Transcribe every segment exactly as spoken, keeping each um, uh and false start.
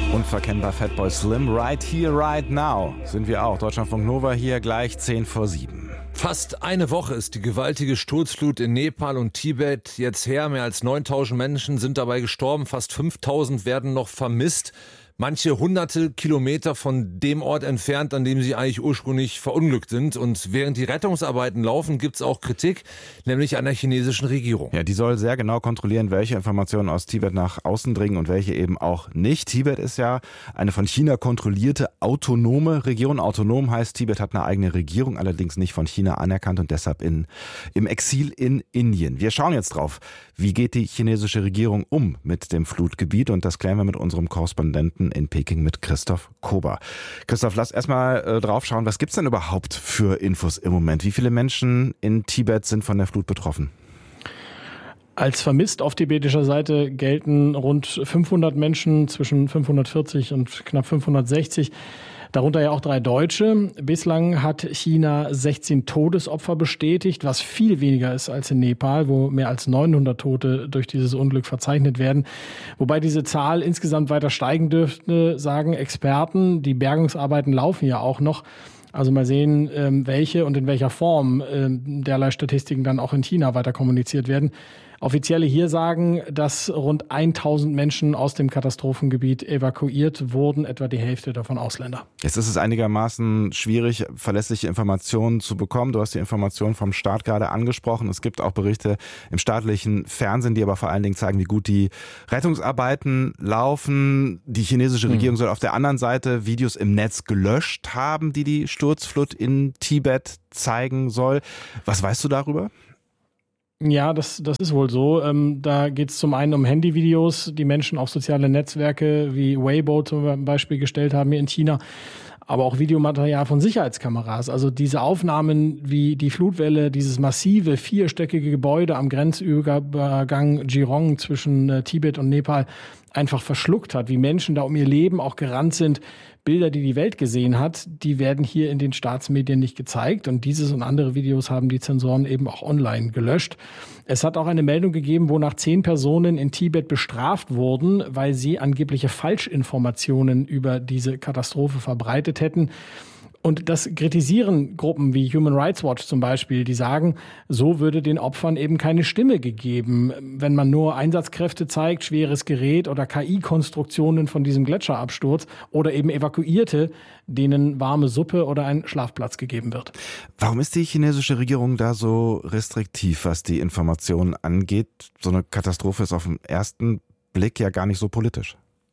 Unverkennbar Fatboy Slim, right here, right now sind wir auch. Deutschlandfunk Nova hier gleich zehn vor sieben. Fast eine Woche ist die gewaltige Sturzflut in Nepal und Tibet jetzt her. Mehr als neuntausend Menschen sind dabei gestorben, fast fünftausend werden noch vermisst. Manche hunderte Kilometer von dem Ort entfernt, an dem sie eigentlich ursprünglich verunglückt sind. Und während die Rettungsarbeiten laufen, gibt es auch Kritik, nämlich an der chinesischen Regierung. Ja, die soll sehr genau kontrollieren, welche Informationen aus Tibet nach außen dringen und welche eben auch nicht. Tibet ist ja eine von China kontrollierte autonome Region. Autonom heißt, Tibet hat eine eigene Regierung, allerdings nicht von China anerkannt und deshalb in, im Exil in Indien. Wir schauen jetzt drauf, wie geht die chinesische Regierung um mit dem Flutgebiet, und das klären wir mit unserem Korrespondenten in Peking mit Christoph Kober. Christoph, lass erstmal äh, drauf schauen, was gibt's denn überhaupt für Infos im Moment? Wie viele Menschen in Tibet sind von der Flut betroffen? Als vermisst auf tibetischer Seite gelten rund fünfhundert Menschen, zwischen fünfhundertvierzig und knapp fünfhundertsechzig. Darunter ja auch drei Deutsche. Bislang hat China sechzehn Todesopfer bestätigt, was viel weniger ist als in Nepal, wo mehr als neunhundert Tote durch dieses Unglück verzeichnet werden. Wobei diese Zahl insgesamt weiter steigen dürfte, sagen Experten. Die Bergungsarbeiten laufen ja auch noch. Also mal sehen, welche und in welcher Form derlei Statistiken dann auch in China weiter kommuniziert werden. Offizielle hier sagen, dass rund tausend Menschen aus dem Katastrophengebiet evakuiert wurden, etwa die Hälfte davon Ausländer. Jetzt ist es einigermaßen schwierig, verlässliche Informationen zu bekommen. Du hast die Informationen vom Staat gerade angesprochen. Es gibt auch Berichte im staatlichen Fernsehen, die aber vor allen Dingen zeigen, wie gut die Rettungsarbeiten laufen. Die chinesische Regierung hm. soll auf der anderen Seite Videos im Netz gelöscht haben, die die Sturzflut in Tibet zeigen soll. Was weißt du darüber? Ja, das, das ist wohl so. Ähm, da geht es zum einen um Handyvideos, die Menschen auf soziale Netzwerke wie Weibo zum Beispiel gestellt haben hier in China, aber auch Videomaterial von Sicherheitskameras. Also diese Aufnahmen, wie die Flutwelle, dieses massive vierstöckige Gebäude am Grenzübergang Jirong zwischen äh, Tibet und Nepal einfach verschluckt hat, wie Menschen da um ihr Leben auch gerannt sind. Bilder, die die Welt gesehen hat, die werden hier in den Staatsmedien nicht gezeigt. Und dieses und andere Videos haben die Zensoren eben auch online gelöscht. Es hat auch eine Meldung gegeben, wonach zehn Personen in Tibet bestraft wurden, weil sie angebliche Falschinformationen über diese Katastrophe verbreitet hätten. Und das kritisieren Gruppen wie Human Rights Watch zum Beispiel, die sagen, so würde den Opfern eben keine Stimme gegeben, wenn man nur Einsatzkräfte zeigt, schweres Gerät oder K I-Konstruktionen von diesem Gletscherabsturz oder eben Evakuierte, denen warme Suppe oder ein Schlafplatz gegeben wird. Warum ist die chinesische Regierung da so restriktiv, was die Informationen angeht? So eine Katastrophe ist auf den ersten Blick ja gar nicht so politisch.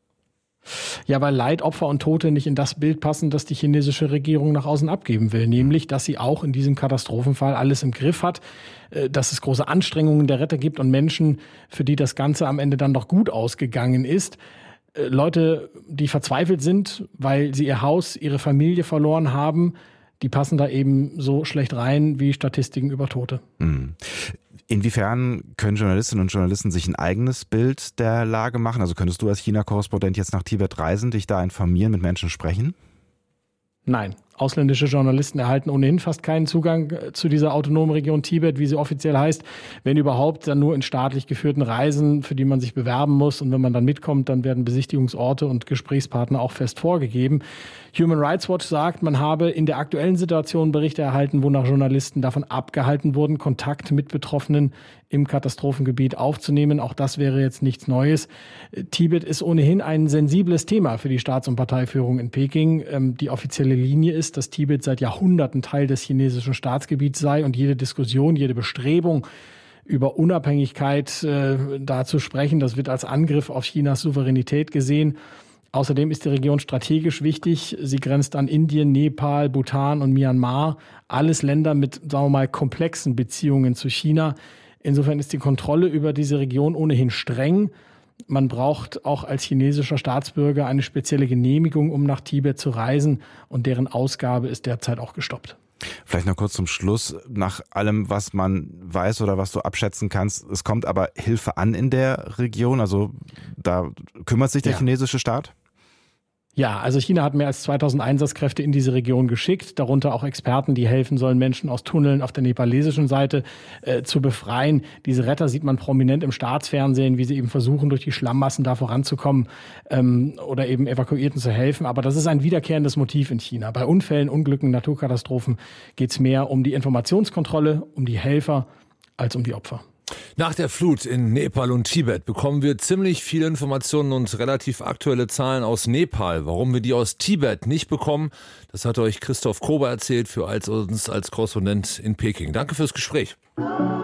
Ja, weil Leid, Opfer und Tote nicht in das Bild passen, das die chinesische Regierung nach außen abgeben will. Nämlich, dass sie auch in diesem Katastrophenfall alles im Griff hat, dass es große Anstrengungen der Retter gibt und Menschen, für die das Ganze am Ende dann doch gut ausgegangen ist. Leute, die verzweifelt sind, weil sie ihr Haus, ihre Familie verloren haben, die passen da eben so schlecht rein wie Statistiken über Tote. Mhm. Inwiefern können Journalistinnen und Journalisten sich ein eigenes Bild der Lage machen? Also könntest du als China-Korrespondent jetzt nach Tibet reisen, dich da informieren, mit Menschen sprechen? Nein. Ausländische Journalisten erhalten ohnehin fast keinen Zugang zu dieser autonomen Region Tibet, wie sie offiziell heißt. Wenn überhaupt, dann nur in staatlich geführten Reisen, für die man sich bewerben muss. Und wenn man dann mitkommt, dann werden Besichtigungsorte und Gesprächspartner auch fest vorgegeben. Human Rights Watch sagt, man habe in der aktuellen Situation Berichte erhalten, wonach Journalisten davon abgehalten wurden, Kontakt mit Betroffenen im Katastrophengebiet aufzunehmen. Auch das wäre jetzt nichts Neues. Tibet ist ohnehin ein sensibles Thema für die Staats- und Parteiführung in Peking. Die offizielle Linie ist, dass Tibet seit Jahrhunderten Teil des chinesischen Staatsgebiets sei und jede Diskussion, jede Bestrebung über Unabhängigkeit äh, da zu sprechen, das wird als Angriff auf Chinas Souveränität gesehen. Außerdem ist die Region strategisch wichtig. Sie grenzt an Indien, Nepal, Bhutan und Myanmar. Alles Länder mit, sagen wir mal, komplexen Beziehungen zu China. Insofern ist die Kontrolle über diese Region ohnehin streng. Man braucht auch als chinesischer Staatsbürger eine spezielle Genehmigung, um nach Tibet zu reisen. Und deren Ausgabe ist derzeit auch gestoppt. Vielleicht noch kurz zum Schluss, nach allem, was man weiß oder was du abschätzen kannst, es kommt aber Hilfe an in der Region, also da kümmert sich der ja. chinesische Staat? Ja, also China hat mehr als zweitausend Einsatzkräfte in diese Region geschickt, darunter auch Experten, die helfen sollen, Menschen aus Tunneln auf der nepalesischen Seite äh, zu befreien. Diese Retter sieht man prominent im Staatsfernsehen, wie sie eben versuchen, durch die Schlammmassen da voranzukommen ähm, oder eben Evakuierten zu helfen. Aber das ist ein wiederkehrendes Motiv in China. Bei Unfällen, Unglücken, Naturkatastrophen geht es mehr um die Informationskontrolle, um die Helfer als um die Opfer. Nach der Flut in Nepal und Tibet bekommen wir ziemlich viele Informationen und relativ aktuelle Zahlen aus Nepal. Warum wir die aus Tibet nicht bekommen, das hat euch Christoph Kober erzählt für uns als Korrespondent in Peking. Danke fürs Gespräch.